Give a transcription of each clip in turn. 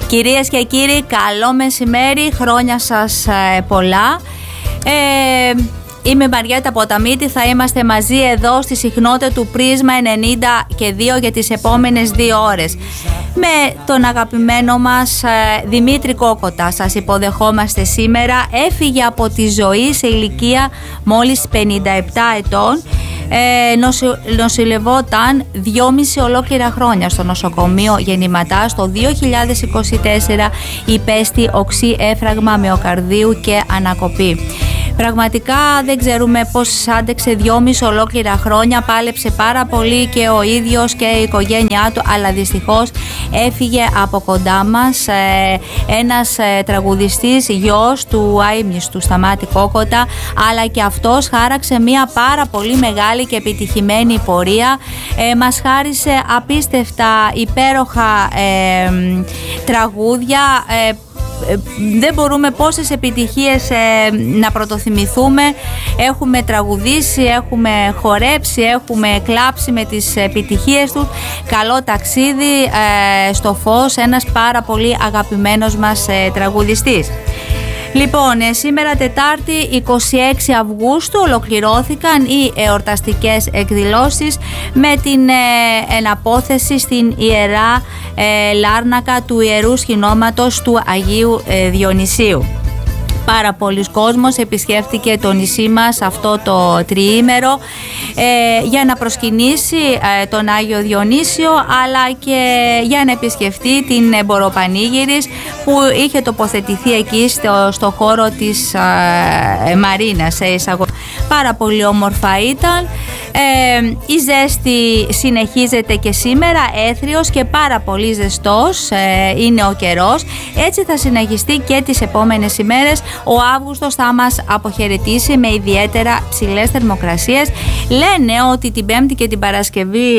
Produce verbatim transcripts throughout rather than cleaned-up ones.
Κυρίες και κύριοι, καλό μεσημέρι, χρόνια σας ε, πολλά. Ε, είμαι η Μαριέτα Ποταμίτη, θα είμαστε μαζί εδώ στη συχνότητα του Πρίσμα ενενήντα και δύο για τις επόμενες δύο ώρες. Με τον αγαπημένο μας ε, Δημήτρη Κόκοτα σας υποδεχόμαστε σήμερα. Έφυγε από τη ζωή σε ηλικία μόλις πενήντα επτά ετών. Ε, νοση, νοσηλευόταν δυόμιση ολόκληρα χρόνια στο νοσοκομείο Γεννηματά. Στο δύο χιλιάδες είκοσι τέσσερα υπέστη οξύ έφραγμα μυοκαρδίου και ανακοπή. Πραγματικά δεν ξέρουμε πώς άντεξε δυόμιση ολόκληρα χρόνια, πάλεψε πάρα πολύ και ο ίδιος και η οικογένειά του, αλλά δυστυχώς έφυγε από κοντά μας ε, ένας ε, τραγουδιστής, γιος του άιμνηστου Σταμάτη Κόκοτα, αλλά και αυτός χάραξε μια πάρα πολύ μεγάλη και επιτυχημένη πορεία. Ε, μας χάρισε απίστευτα υπέροχα ε, τραγούδια. Ε, Δεν μπορούμε πόσες επιτυχίες ε, να πρωτοθυμηθούμε. Έχουμε τραγουδήσει, έχουμε χορέψει, έχουμε κλάψει με τις επιτυχίες του. Καλό ταξίδι ε, στο φως, ένας πάρα πολύ αγαπημένος μας ε, τραγουδιστής. Λοιπόν, σήμερα Τετάρτη είκοσι έξι Αυγούστου ολοκληρώθηκαν οι εορταστικές εκδηλώσεις με την ε, εναπόθεση στην Ιερά ε, Λάρνακα του Ιερού Σχηνώματος του Αγίου ε, Διονυσίου. Πάρα πολλοί κόσμος επισκέφτηκε το νησί μας αυτό το τριήμερο ε, για να προσκυνήσει ε, τον Άγιο Διονύσιο, αλλά και για να επισκεφτεί την Εμποροπανήγυρης που είχε τοποθετηθεί εκεί στο, στο χώρο της ε, Μαρίνας σε εισαγωγή. Πάρα πολύ όμορφα ήταν. Ε, η ζέστη συνεχίζεται και σήμερα, έθριος και πάρα πολύ ζεστός ε, είναι ο καιρός. Έτσι θα συνεχιστεί και τις επόμενες ημέρες. Ο Αύγουστος θα μας αποχαιρετήσει με ιδιαίτερα ψηλές θερμοκρασίες. Λένε ότι την Πέμπτη και την Παρασκευή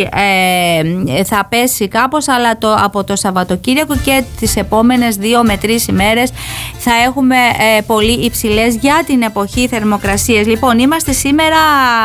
ε, θα πέσει κάπως, αλλά το, από το Σαββατοκύριακο και τις επόμενες δύο με τρεις ημέρες θα έχουμε ε, πολύ υψηλές για την εποχή θερμοκρασίες. Λοιπόν, είμαστε σήμερα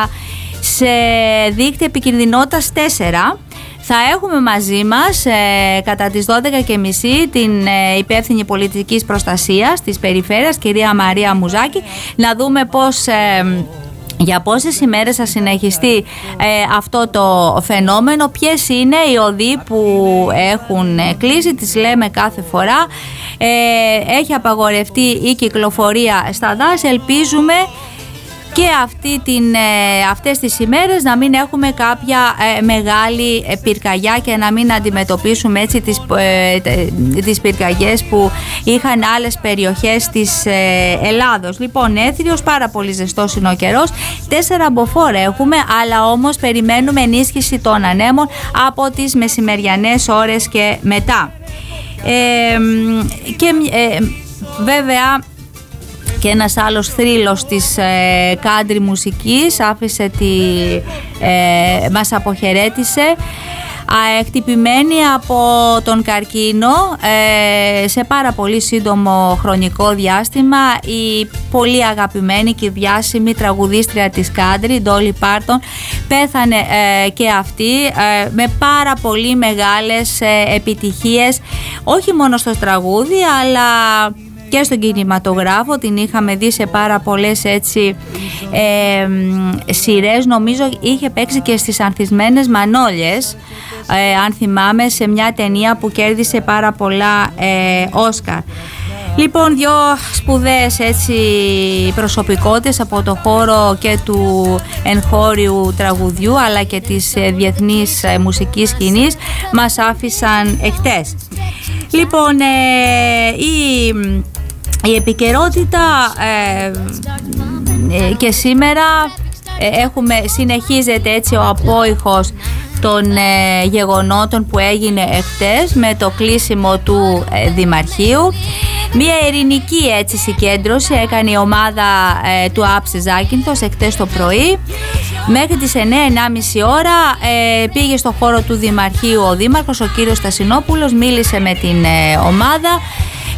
σε δίκτυο επικινδυνότητας τέσσερα. Θα έχουμε μαζί μας ε, κατά τις δώδεκα και μισή την ε, υπεύθυνη πολιτικής προστασίας της περιφέρειας, κυρία Μαρία Μουζάκη, να δούμε πώς... Ε, για πόσες ημέρες θα συνεχιστεί ε, αυτό το φαινόμενο, ποιες είναι οι οδοί που έχουν κλείσει, τις λέμε κάθε φορά. Ε, έχει απαγορευτεί η κυκλοφορία στα δάση. Ελπίζουμε και αυτή την, ε, αυτές τις ημέρες να μην έχουμε κάποια ε, μεγάλη ε, πυρκαγιά και να μην αντιμετωπίσουμε έτσι τις, ε, τις πυρκαγιές που είχαν άλλες περιοχές της ε, Ελλάδος. Λοιπόν, έθριος, πάρα πολύ ζεστός είναι ο καιρός, τέσσερα μποφόρ έχουμε, αλλά όμως περιμένουμε ενίσχυση των ανέμων από τις μεσημεριανές ώρες και μετά. Ε, και ε, βέβαια και ένας άλλος θρύλος της ε, country μουσικής άφησε τη, ε, μας αποχαιρέτησε, εκτυπημένη από τον καρκίνο ε, σε πάρα πολύ σύντομο χρονικό διάστημα. Η πολύ αγαπημένη και διάσημη τραγουδίστρια της country, Ντόλι Πάρτον, πέθανε ε, και αυτή ε, με πάρα πολύ μεγάλες ε, επιτυχίες, όχι μόνο στο τραγούδι αλλά και στον κινηματογράφο. Την είχαμε δει σε πάρα πολλές έτσι ε, σειρές. Νομίζω είχε παίξει και στις Ανθισμένες Μανόλιες, ε, αν θυμάμαι, σε μια ταινία που κέρδισε πάρα πολλά ε, Όσκαρ. Λοιπόν, δύο σπουδαίες έτσι προσωπικότητες από το χώρο και του εγχώριου τραγουδιού αλλά και της ε, διεθνής ε, μουσικής σκηνής μας άφησαν εχθές. Λοιπόν, ε, η, η επικαιρότητα ε, ε, και σήμερα ε, έχουμε, συνεχίζεται έτσι ο απόϊχος των ε, γεγονότων που έγινε εχθές με το κλείσιμο του ε, Δημαρχείου. Μια ειρηνική έτσι συγκέντρωση έκανε η ομάδα ε, του ΑΠΣ Ζάκυνθος εχθές το πρωί. Μέχρι τις εννιά και μισή ώρα ε, πήγε στο χώρο του Δημαρχείου ο Δήμαρχος, ο κύριος Στασινόπουλος, μίλησε με την ε, ομάδα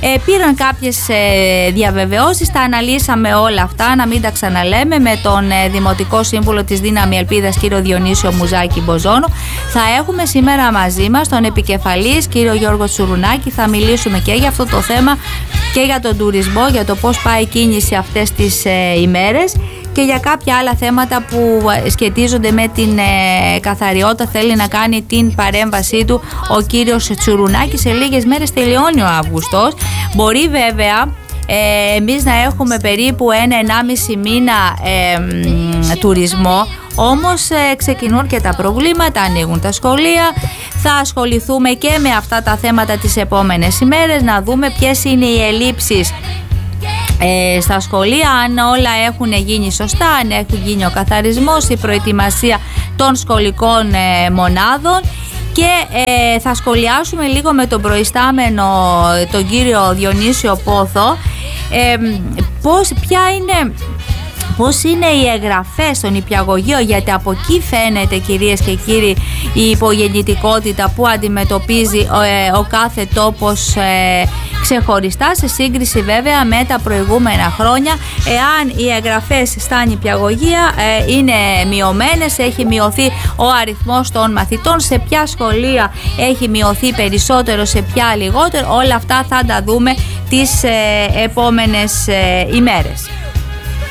Ε, πήραν κάποιες ε, διαβεβαιώσεις, τα αναλύσαμε όλα αυτά, να μην τα ξαναλέμε, με τον ε, Δημοτικό Σύμβουλο της Δύναμη Ελπίδας κύριο Διονύσιο Μουζάκη Μποζόνο. Θα έχουμε σήμερα μαζί μας τον επικεφαλής κύριο Γιώργο Τσουρουνάκη. Θα μιλήσουμε και για αυτό το θέμα και για τον τουρισμό, για το πώς πάει η κίνηση αυτές τις ε, ημέρες και για κάποια άλλα θέματα που σχετίζονται με την ε, καθαριότητα. Θέλει να κάνει την παρέμβασή του ο κύριος Τσουρουνάκης. Σε λίγες μέρες τελειώνει ο Αύγουστος. Μπορεί βέβαια ε, εμείς να έχουμε περίπου ένα ενάμιση μήνα ε, μ, τουρισμό, όμως ε, ξεκινούν και τα προβλήματα, ανοίγουν τα σχολεία. Θα ασχοληθούμε και με αυτά τα θέματα τις επόμενες ημέρες, να δούμε ποιες είναι οι ελλείψεις Ε, στα σχολεία, αν όλα έχουν γίνει σωστά, αν έχει γίνει ο καθαρισμός, η προετοιμασία των σχολικών ε, μονάδων. Και ε, θα σχολιάσουμε λίγο με τον προϊστάμενο, τον κύριο Διονύσιο Πόθο, ε, πώς, ποια είναι... πώς είναι οι εγγραφές στον νηπιαγωγείο, γιατί από εκεί φαίνεται, κυρίες και κύριοι, η υπογεννητικότητα που αντιμετωπίζει ο, ε, ο κάθε τόπος ε, ξεχωριστά, σε σύγκριση βέβαια με τα προηγούμενα χρόνια. Εάν οι εγγραφές στα νηπιαγωγεία ε, είναι μειωμένες, έχει μειωθεί ο αριθμός των μαθητών, σε ποια σχολεία έχει μειωθεί περισσότερο, σε ποια λιγότερο, όλα αυτά θα τα δούμε τις ε, επόμενες ε, ημέρες.